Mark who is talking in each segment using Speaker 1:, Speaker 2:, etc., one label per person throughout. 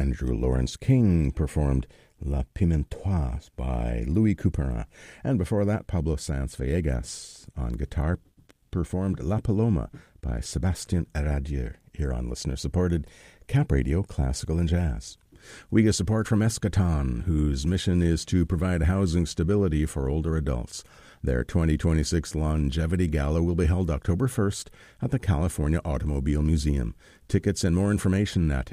Speaker 1: Andrew Lawrence King performed La Pimentoise by Louis Couperin. And before that, Pablo Sanz Villegas on guitar performed La Paloma by Sebastian Aradier here on listener-supported Cap Radio Classical and Jazz. We get support from Eschaton, whose mission is to provide housing stability for older adults. Their 2026 Longevity Gala will be held October 1st at the California Automobile Museum. Tickets and more information at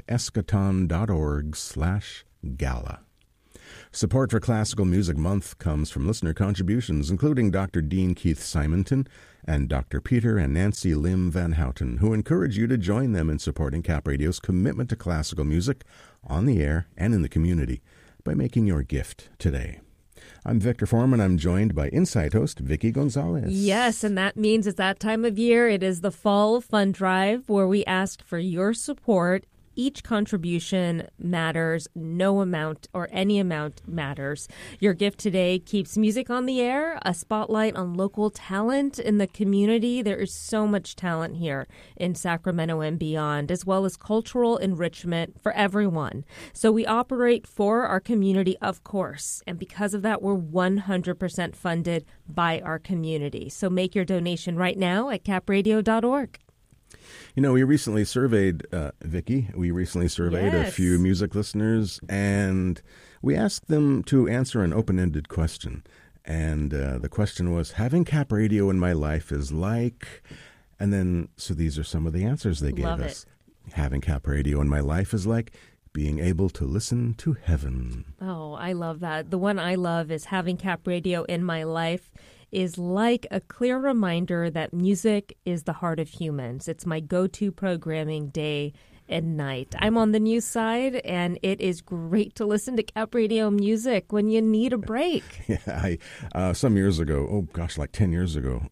Speaker 1: eschaton.org/gala. Support for Classical Music Month comes from listener contributions, including Dr. Dean Keith Simonton and Dr. Peter and Nancy Lim Van Houten, who encourage you to join them in supporting Cap Radio's commitment to classical music on the air and in the community by making your gift today. I'm Victor Foreman. I'm joined by Insight host Vicky Gonzalez.
Speaker 2: Yes, and that means it's that time of year. It is the Fall Fund Drive, where we ask for your support. Each contribution matters. No amount or any amount matters. Your gift today keeps music on the air, a spotlight on local talent in the community. There is so much talent here in Sacramento and beyond, as well as cultural enrichment for everyone. So we operate for our community, of course, and because of that, we're 100% funded by our community. So make your donation right now at capradio.org.
Speaker 1: You know, we recently surveyed, Vicky, a few music listeners, and we asked them to answer an open-ended question. And the question was, having Cap Radio in my life is like, and then, so these are some of the answers they gave us. Having Cap Radio in my life is like being able to listen to heaven.
Speaker 2: Oh, I love that. The one I love is having Cap Radio in my life is like a clear reminder that music is the heart of humans. It's my go-to programming day and night. I'm on the news side, and it is great to listen to Cap Radio music when you need a break.
Speaker 1: Yeah, some years ago, like 10 years ago,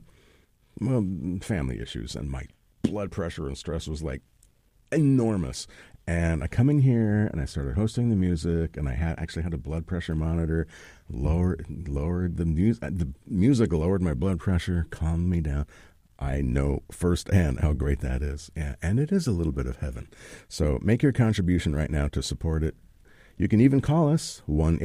Speaker 1: family issues, and my blood pressure and stress was like enormous. And I come in here and I started hosting the music, and I actually had a blood pressure monitor, lowered the music. The music lowered my blood pressure, calmed me down. I know firsthand how great that is. Yeah, and it is a little bit of heaven. So make your contribution right now to support it. You can even call us,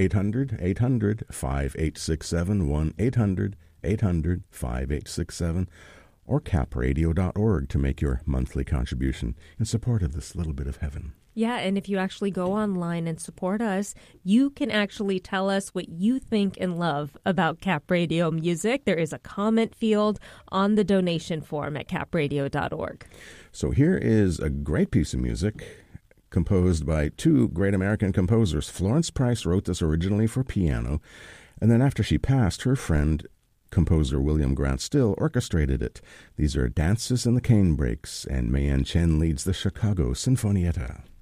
Speaker 1: 1-800-800-5867, 1-800-800-5867. or capradio.org to make your monthly contribution in support of this little bit of heaven.
Speaker 2: Yeah, and if you actually go online and support us, you can actually tell us what you think and love about Cap Radio music. There is a comment field on the donation form at capradio.org.
Speaker 1: So here is a great piece of music composed by two great American composers. Florence Price wrote this originally for piano, and then after she passed, her friend composer William Grant Still orchestrated it. These are Dances in the Cane Breaks, and Mayan Chen leads the Chicago Sinfonietta.